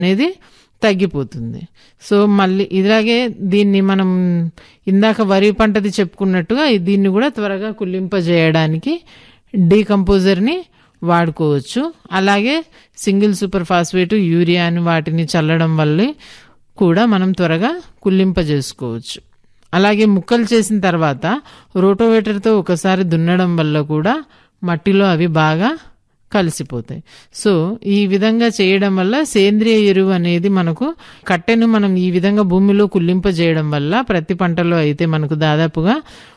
అనేది తగ్గిపోతుంది. సో మళ్ళీ ఇలాగే దీన్ని మనం ఇందాక వరి పంటది చెప్పుకున్నట్టుగా దీన్ని కూడా త్వరగా కుళ్ళింపజేయడానికి డీకంపోజర్ని వాడుకోవచ్చు. అలాగే సింగిల్ సూపర్ ఫాస్ఫేట్, యూరియా అని వాటిని చల్లడం వల్ల కూడా మనం త్వరగా కుళ్ళింపజేసుకోవచ్చు. అలాగే ముక్కలు చేసిన తర్వాత రోటోవేటర్తో ఒకసారి దున్నడం వల్ల కూడా మట్టిలో అవి బాగా కలిసిపోతాయి. సో ఈ విధంగా చేయడం వల్ల సేంద్రియ ఎరువు అనేది మనకు కట్టెను మనం ఈ విధంగా భూమిలో కుళ్ళింపజేయడం వల్ల ప్రతి పంటలో అయితే మనకు దాదాపుగా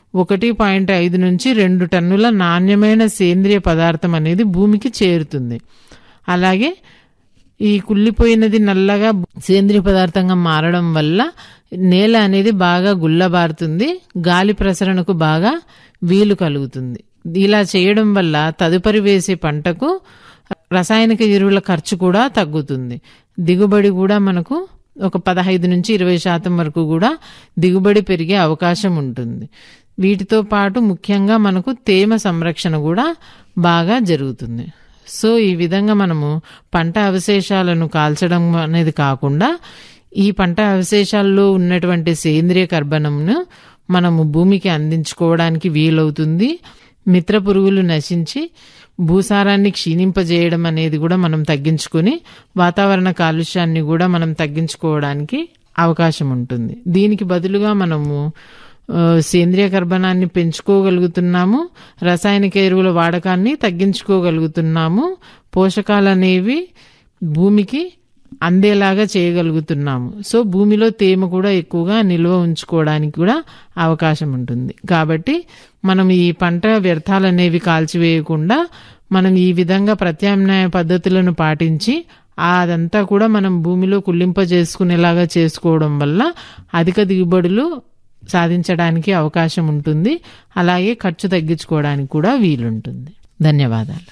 1.5 నుంచి 2 టన్నుల నాణ్యమైన సేంద్రియ పదార్థం అనేది భూమికి చేరుతుంది. అలాగే ఈ కుళ్ళిపోయినది నల్లగా సేంద్రియ పదార్థంగా మారడం వల్ల నేల అనేది బాగా గుల్లబారుతుంది, గాలి ప్రసరణకు బాగా వీలు కలుగుతుంది. ఇలా చేయడం వల్ల తదుపరి వేసే పంటకు రసాయనిక ఎరువుల ఖర్చు కూడా తగ్గుతుంది. దిగుబడి కూడా మనకు ఒక 15 నుంచి 20% వరకు కూడా దిగుబడి పెరిగే అవకాశం ఉంటుంది. వీటితో పాటు ముఖ్యంగా మనకు తేమ సంరక్షణ కూడా బాగా జరుగుతుంది. సో ఈ విధంగా మనము పంట అవశేషాలను కాల్చడం అనేది కాకుండా ఈ పంట అవశేషాల్లో ఉన్నటువంటి సేంద్రియ కర్బనంను మనము భూమికి అందించుకోవడానికి వీలవుతుంది. మిత్ర పురుగులు నశించి భూసారాన్ని క్షీణింపజేయడం అనేది కూడా మనం తగ్గించుకొని వాతావరణ కాలుష్యాన్ని కూడా మనం తగ్గించుకోవడానికి అవకాశం ఉంటుంది. దీనికి బదులుగా మనము సేంద్రియ కర్బనాన్ని పెంచుకోగలుగుతున్నాము, రసాయనిక ఎరువుల వాడకాన్ని తగ్గించుకోగలుగుతున్నాము, పోషకాలు అనేవి భూమికి అందేలాగా చేయగలుగుతున్నాము. సో భూమిలో తేమ కూడా ఎక్కువగా నిల్వ ఉంచుకోవడానికి కూడా అవకాశం ఉంటుంది. కాబట్టి మనం ఈ పంట వ్యర్థాలు అనేవి కాల్చివేయకుండా మనం ఈ విధంగా ప్రత్యామ్నాయ పద్ధతులను పాటించి అదంతా కూడా మనం భూమిలో కుళ్ళింపజేసుకునేలాగా చేసుకోవడం వల్ల అధిక దిగుబడులు సాధించడానికి అవకాశం ఉంటుంది. అలాగే ఖర్చు తగ్గించుకోవడానికి కూడా వీలుంటుంది. ధన్యవాదాలు.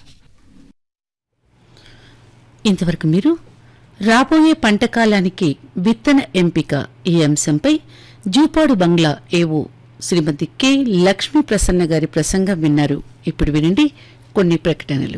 ఇంతవరకు మీరు రాబోయే పంట కాలానికి విత్తన ఎంపిక ఈ అంశంపై జూపాడు బంగ్లా ఏవో శ్రీమతి కె లక్ష్మీ ప్రసన్న గారి ప్రసంగం విన్నారు. ఇప్పుడు వినండి కొన్ని ప్రకటనలు.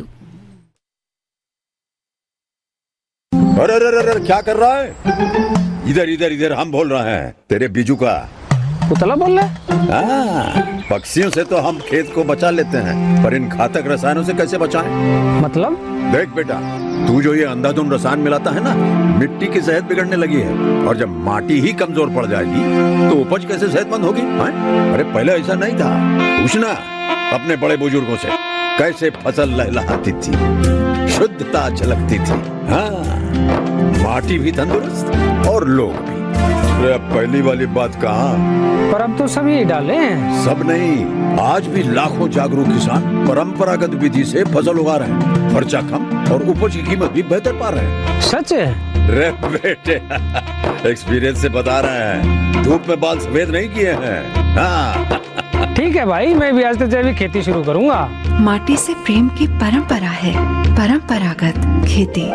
क्या कर रहा है? इधर इधर इधर हम बोल रहे हैं तेरे बीजू का पुतला बोल रहा है। पक्षियों से तो हम खेत को बचा लेते हैं, पर इन घातक रसायनों से कैसे बचाएं? मतलब देख बेटा, तू जो ये अंधाधुंध रसायन मिलाता है ना, मिट्टी की सेहत बिगड़ने लगी है। और जब माटी ही कमजोर पड़ जाएगी तो उपज कैसे सेहतमंद होगी? अरे पहले ऐसा नहीं था। पूछना अपने बड़े बुजुर्गों से, कैसे फसल लहलहाती थी, शुद्धता झलकती थी। हाँ, माटी भी तंदुरुस्त और लोग भी। पहली वाली बात कहाँ, पर अब तो सभी डाले हैं। सब नहीं, आज भी लाखों जागरूक किसान परंपरागत विधि से फसल उगा रहे हैं। खर्चा कम और उपज की कीमत भी बेहतर पा रहे हैं। सच है? रे बेटे, एक्सपीरियंस से बता रहे हैं, धूप में बाल सफेद नहीं किए हैं। हाँ। ठीक है भाई, मैं भी आज से जैविक खेती शुरू करूंगा। माटी से प्रेम की परंपरा है, परंपरागत खेती।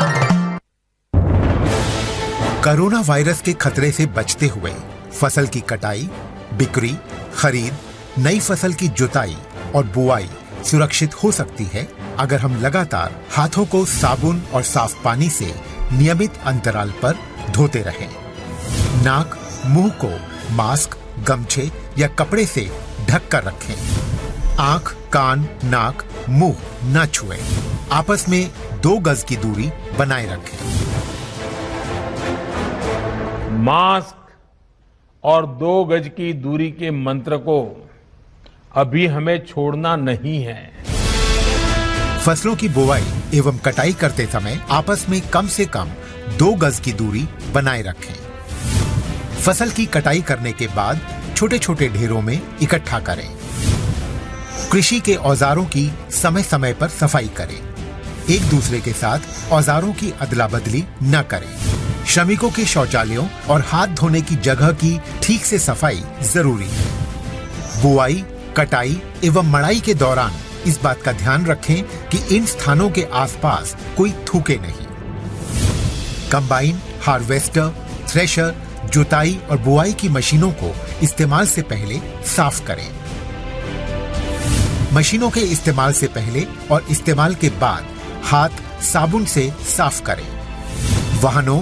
कोरोना वायरस के खतरे से बचते हुए फसल की कटाई, बिक्री, खरीद, नई फसल की जुताई और बुआई सुरक्षित हो सकती है अगर हम लगातार हाथों को साबुन और साफ पानी से नियमित अंतराल पर धोते रहें। नाक, मुंह को मास्क, गमछे या कपड़े से ढक कर रखें। आंख, कान, नाक, मुंह न छुएं। आपस में 2 गज की दूरी बनाए रखें। मास्क और 2 गज की दूरी के मंत्र को अभी हमें छोड़ना नहीं है। फसलों की बुवाई एवं कटाई करते समय आपस में कम से कम 2 गज की दूरी बनाए रखें। फसल की कटाई करने के बाद छोटे छोटे ढेरों में इकट्ठा करें। कृषि के औजारों की समय समय पर सफाई करें। एक दूसरे के साथ औजारों की अदला बदली न करें। श्रमिकों के शौचालयों और हाथ धोने की जगह की ठीक से सफाई जरूरी है। बुआई, कटाई एवं मड़ाई के दौरान इस बात का ध्यान रखें कि इन स्थानों के आसपास कोई थूके नहीं। कंबाइन, हार्वेस्टर, थ्रेशर, जुताई और बुआई की मशीनों को इस्तेमाल से पहले साफ करें। मशीनों के इस्तेमाल से पहले और इस्तेमाल के बाद हाथ साबुन से साफ करें। वाहनों